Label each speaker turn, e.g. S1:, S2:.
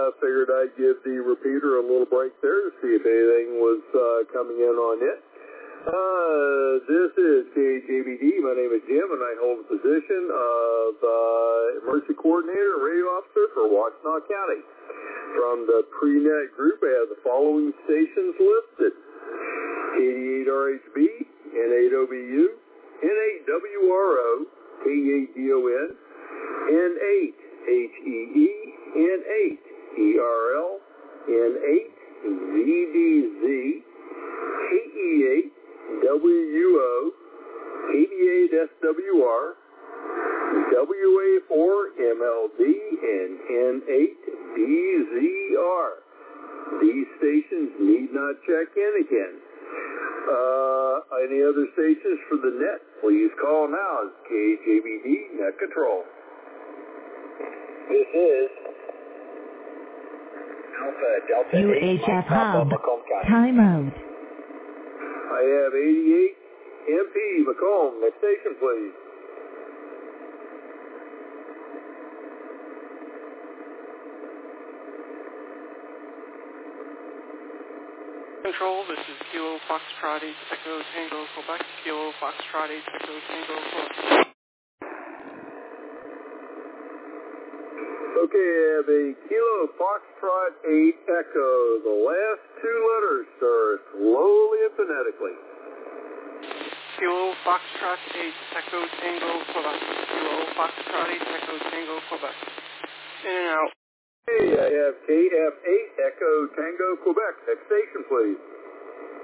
S1: figured I'd give the repeater a little break there to see if anything was coming in on it. This is KJBD. My name is Jim, and I hold the position of Emergency Coordinator and Radio Officer for Washtenaw County. From the pre-net group, I have the following stations listed: 88RHB, N8OBU, N8WRO, K8DON, N8HEE, N8ERL, N8VDZ, KE8WUO, KB8SWR, WA4MLD, and N8DZR. These stations need not check in again. Any other stations for the net, please call now. It's KJBD Net Control.
S2: This is Alpha Delta
S3: UHF Hub, time mode.
S1: I have 88 MP Macomb. Next station, please.
S4: Control, this is Kilo Foxtrot 8 Echo Tango Quebec, Kilo Foxtrot 8 Echo Tango Quebec.
S1: Okay, I have a Kilo Foxtrot 8 Echo. The last two letters are slowly and phonetically.
S4: Kilo Foxtrot 8 Echo Tango Quebec, Kilo Foxtrot 8 Echo Tango Quebec. In and out.
S1: Hey, I have KF8 Echo Tango Quebec. Next station, please.